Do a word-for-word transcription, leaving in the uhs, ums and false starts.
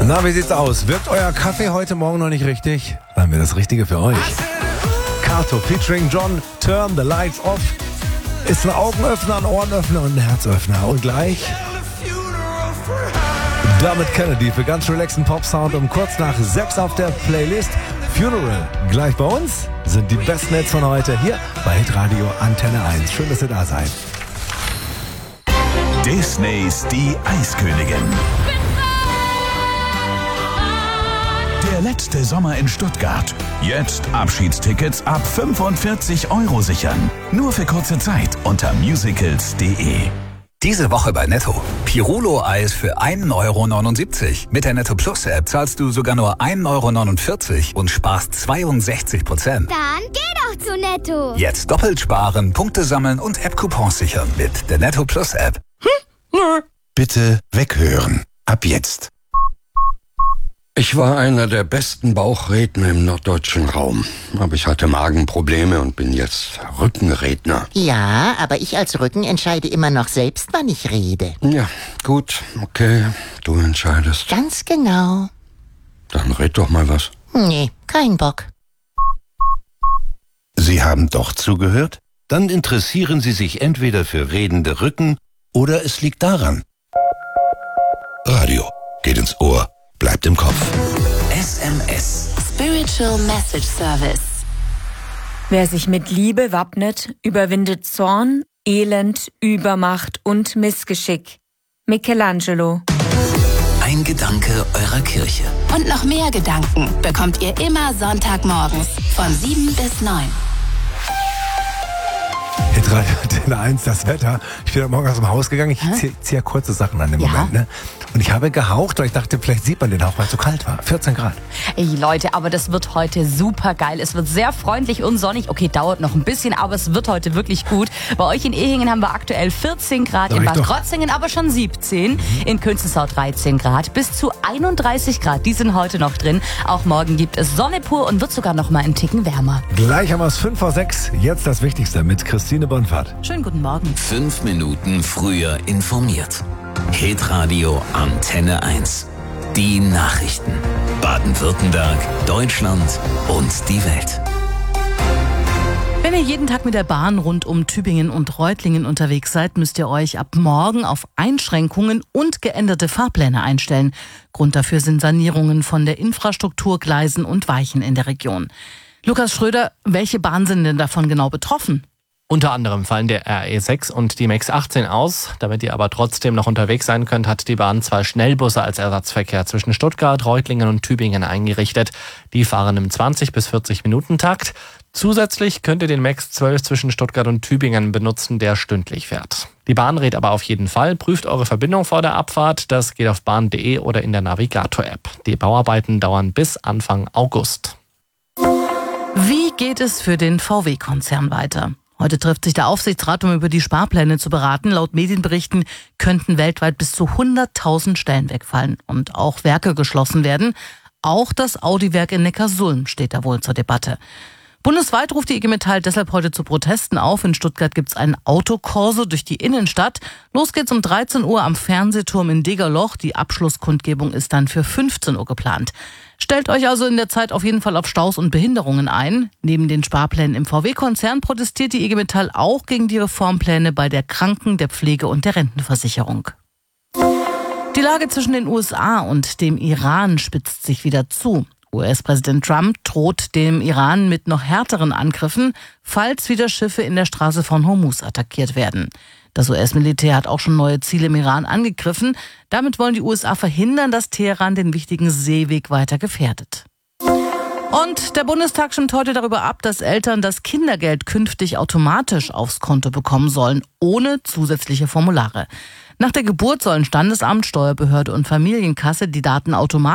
Na, wie sieht's aus? Wirkt euer Kaffee heute Morgen noch nicht richtig? Dann wäre das Richtige für euch. Kato featuring John, Turn the Lights Off. Ist ein Augenöffner, ein Ohrenöffner und ein Herzöffner. Und gleich Dermot Kennedy für ganz relaxen Pop-Sound um kurz nach sechs auf der Playlist. Funeral. Gleich bei uns sind die besten Hits von heute hier bei Hitradio Antenne eins. Schön, dass ihr da seid. Disneys Die Eiskönigin. Der letzte Sommer in Stuttgart. Jetzt Abschiedstickets ab fünfundvierzig Euro sichern. Nur für kurze Zeit unter musicals punkt de. Diese Woche bei Netto. Pirulo-Eis für ein Euro neunundsiebzig. Mit der Netto Plus App zahlst du sogar nur ein Euro neunundvierzig und sparst zweiundsechzig Prozent. Dann geh doch zu Netto. Jetzt doppelt sparen, Punkte sammeln und App-Coupons sichern mit der Netto Plus App. Hm? Nö. Bitte weghören. Ab jetzt. Ich war einer der besten Bauchredner im norddeutschen Raum. Aber ich hatte Magenprobleme und bin jetzt Rückenredner. Ja, aber ich als Rücken entscheide immer noch selbst, wann ich rede. Ja, gut, okay, du entscheidest. Ganz genau. Dann red doch mal was. Nee, kein Bock. Sie haben doch zugehört? Dann interessieren Sie sich entweder für redende Rücken oder es liegt daran. Radio geht ins Ohr. Bleibt im Kopf. S M S. Spiritual Message Service. Wer sich mit Liebe wappnet, überwindet Zorn, Elend, Übermacht und Missgeschick. Michelangelo. Ein Gedanke eurer Kirche. Und noch mehr Gedanken bekommt ihr immer Sonntagmorgens von sieben bis neun. Hitradio Antenne eins, das Wetter. Ich bin heute Morgen aus dem Haus gegangen. Ich ziehe zieh ja kurze Sachen an dem Ja. Moment. Ne? Und ich habe gehaucht, weil ich dachte, vielleicht sieht man den Hauch, weil es so kalt war. vierzehn Grad. Ey Leute, aber das wird heute super geil. Es wird sehr freundlich und sonnig. Okay, dauert noch ein bisschen, aber es wird heute wirklich gut. Bei euch in Ehingen haben wir aktuell vierzehn Grad, Sag in ich Bad doch. Krotzingen aber schon siebzehn, in Künzelsau dreizehn Grad, bis zu einunddreißig Grad. Die sind heute noch drin. Auch morgen gibt es Sonne pur und wird sogar noch mal einen Ticken wärmer. Gleich haben wir es fünf vor sechs. Jetzt das Wichtigste mit Christine Bonfahrt. Schönen guten Morgen. Fünf Minuten früher informiert. Hitradio Antenne eins. Die Nachrichten. Baden-Württemberg, Deutschland und die Welt. Wenn ihr jeden Tag mit der Bahn rund um Tübingen und Reutlingen unterwegs seid, müsst ihr euch ab morgen auf Einschränkungen und geänderte Fahrpläne einstellen. Grund dafür sind Sanierungen von der Infrastruktur, Gleisen und Weichen in der Region. Lukas Schröder, welche Bahnen sind denn davon genau betroffen? Unter anderem fallen der R E sechs und die M E X achtzehn aus. Damit ihr aber trotzdem noch unterwegs sein könnt, hat die Bahn zwei Schnellbusse als Ersatzverkehr zwischen Stuttgart, Reutlingen und Tübingen eingerichtet. Die fahren im zwanzig bis vierzig Minuten Takt. Zusätzlich könnt ihr den M E X zwölf zwischen Stuttgart und Tübingen benutzen, der stündlich fährt. Die Bahn rät aber auf jeden Fall, prüft eure Verbindung vor der Abfahrt. Das geht auf bahn punkt de oder in der Navigator-App. Die Bauarbeiten dauern bis Anfang August. Wie geht es für den V W-Konzern weiter? Heute trifft sich der Aufsichtsrat, um über die Sparpläne zu beraten. Laut Medienberichten könnten weltweit bis zu hunderttausend Stellen wegfallen und auch Werke geschlossen werden. Auch das Audi-Werk in Neckarsulm steht da wohl zur Debatte. Bundesweit ruft die I G Metall deshalb heute zu Protesten auf. In Stuttgart gibt's einen Autokorso durch die Innenstadt. Los geht's um dreizehn Uhr am Fernsehturm in Degerloch. Die Abschlusskundgebung ist dann für fünfzehn Uhr geplant. Stellt euch also in der Zeit auf jeden Fall auf Staus und Behinderungen ein. Neben den Sparplänen im V W-Konzern protestiert die I G Metall auch gegen die Reformpläne bei der Kranken-, der Pflege- und der Rentenversicherung. Die Lage zwischen den U S A und dem Iran spitzt sich wieder zu. U S-Präsident Trump droht dem Iran mit noch härteren Angriffen, falls wieder Schiffe in der Straße von Hormuz attackiert werden. Das U S-Militär hat auch schon neue Ziele im Iran angegriffen. Damit wollen die U S A verhindern, dass Teheran den wichtigen Seeweg weiter gefährdet. Und der Bundestag stimmt heute darüber ab, dass Eltern das Kindergeld künftig automatisch aufs Konto bekommen sollen, ohne zusätzliche Formulare. Nach der Geburt sollen Standesamt, Steuerbehörde und Familienkasse die Daten automatisch